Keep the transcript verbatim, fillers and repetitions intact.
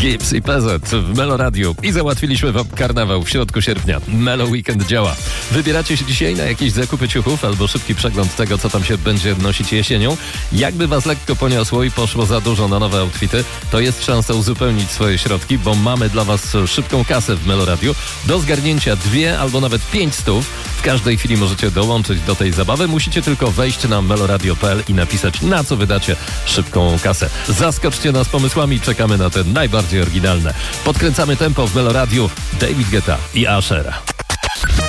Gibbs i P Z w Melo Radio i załatwiliśmy wam karnawał w środku sierpnia. Melo Weekend działa. Wybieracie się dzisiaj na jakieś zakupy ciuchów albo szybki przegląd tego, co tam się będzie nosić jesienią. Jakby was lekko poniosło i poszło za dużo na nowe outfity, to jest szansa uzupełnić swoje środki, bo mamy dla was szybką kasę w Melo Radio. Do zgarnięcia dwie albo nawet pięć stów. W każdej chwili możecie dołączyć do tej zabawy. Musicie tylko wejść na meloradio kropka p l i napisać, na co wydacie szybką kasę. Zaskoczcie nas pomysłami, czekamy na te najbardziej oryginalne. Podkręcamy tempo w Melo Radio. David Guetta i Asher.